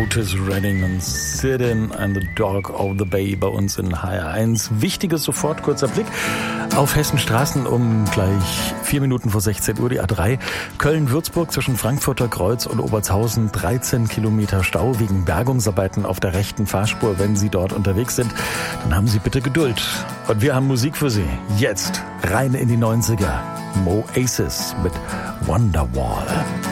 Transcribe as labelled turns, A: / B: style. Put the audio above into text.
A: Otis Redding und Sitting and the Dog of the Bay bei uns in HR1. Wichtiges sofort, kurzer Blick auf Hessens Straßen um gleich 4 Minuten vor 16 Uhr, die A3. Köln-Würzburg zwischen Frankfurter Kreuz und Obertshausen 13 Kilometer Stau wegen Bergungsarbeiten auf der rechten Fahrspur. Wenn Sie dort unterwegs sind, dann haben Sie bitte Geduld. Und wir haben Musik für Sie. Jetzt rein in die 90er. Moasis mit Wonderwall.